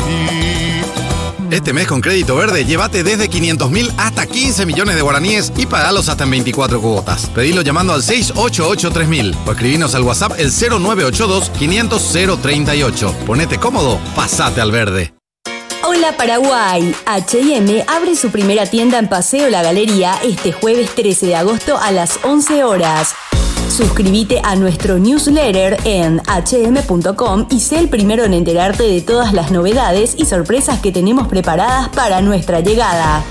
Este mes con Crédito Verde, llévate desde 500.000 hasta 15 millones de guaraníes y pagalos hasta en 24 cuotas. Pedilo llamando al 688-3000 o escribinos al WhatsApp el 0982-500-038. Ponete cómodo, pasate al verde. Hola Paraguay, H&M abre su primera tienda en Paseo La Galería este jueves 13 de agosto a las 11 horas. Suscríbete a nuestro newsletter en hm.com y sé el primero en enterarte de todas las novedades y sorpresas que tenemos preparadas para nuestra llegada.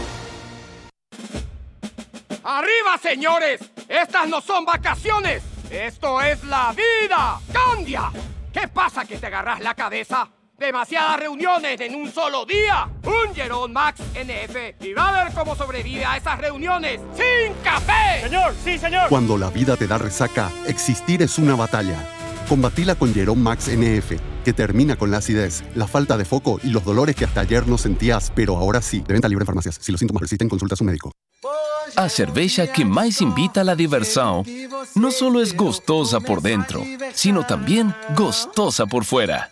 ¡Arriba, señores! ¡Estas no son vacaciones! ¡Esto es la vida! ¡Cambia! ¿Qué pasa que te agarras la cabeza? Demasiadas reuniones en un solo día. Un Jerome Max NF y va a ver cómo sobrevive a esas reuniones sin café. Señor, sí, señor. Cuando la vida te da resaca, existir es una batalla. Combatila con Jerome Max NF, que termina con la acidez, la falta de foco y los dolores que hasta ayer no sentías, pero ahora sí. De venta libre en farmacias. Si los síntomas persisten, consulta a su médico. A cerveja que mais invita a la diversión no solo es gostosa por dentro, sino también gostosa por fuera.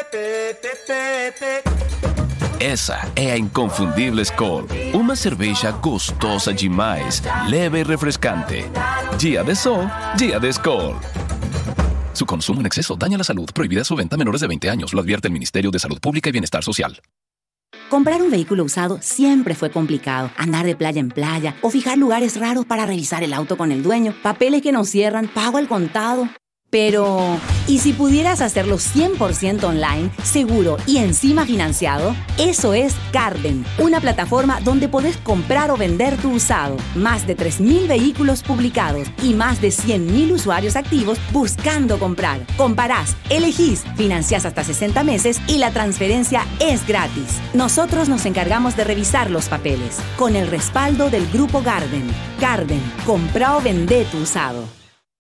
Essa é a Inconfundível Skol, uma cerveja gostosa demais, leve e refrescante. Dia de sol, dia de Skol. Su consumo en exceso daña la salud. Prohibida su venta a menores de 20 años. Lo advierte el Ministerio de Salud Pública y Bienestar Social. Comprar un vehículo usado siempre fue complicado. Andar de playa en playa o fijar lugares raros para revisar el auto con el dueño, papeles que no cierran, pago al contado. Pero, ¿y si pudieras hacerlo 100% online, seguro y encima financiado? Eso es Carden, una plataforma donde podés comprar o vender tu usado. Más de 3.000 vehículos publicados y más de 100.000 usuarios activos buscando comprar. Comparás, elegís, financiás hasta 60 meses y la transferencia es gratis. Nosotros nos encargamos de revisar los papeles, con el respaldo del Grupo Garden. Garden, compra o vende tu usado.